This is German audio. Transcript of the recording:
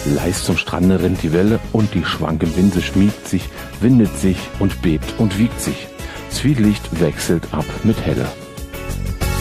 Leis zum Strande rinnt die Welle und die schwanke Binse schmiegt sich, windet sich und bebt und wiegt sich. Zwielicht wechselt ab mit Helle.